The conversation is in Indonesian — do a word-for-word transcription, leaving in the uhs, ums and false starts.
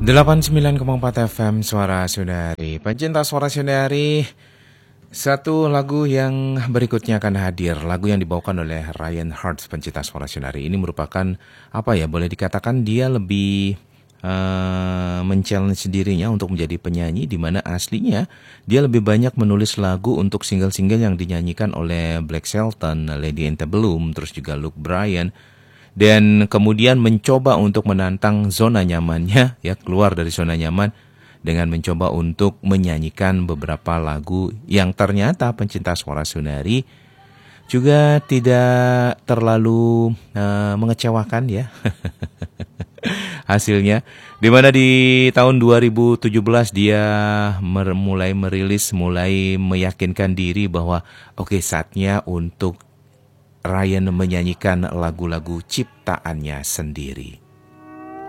delapan puluh sembilan koma empat F M Suara Saudari. Pencinta Suara Saudari, satu lagu yang berikutnya akan hadir. Lagu yang dibawakan oleh Ryan Hart, pencinta Suara Saudari. Ini merupakan, apa ya, boleh dikatakan dia lebih uh, men-challenge dirinya untuk menjadi penyanyi, di mana aslinya dia lebih banyak menulis lagu untuk single-single yang dinyanyikan oleh Blake Shelton, Lady Antebellum, terus juga Luke Bryan. Dan kemudian mencoba untuk menantang zona nyamannya, ya, keluar dari zona nyaman dengan mencoba untuk menyanyikan beberapa lagu yang ternyata pencinta Suara Saudari juga tidak terlalu uh, mengecewakan, ya. Hasilnya, di mana di tahun dua ribu tujuh belas dia mer- mulai merilis, mulai meyakinkan diri bahwa oke, okay, saatnya untuk Ryan menyanyikan lagu-lagu ciptaannya sendiri.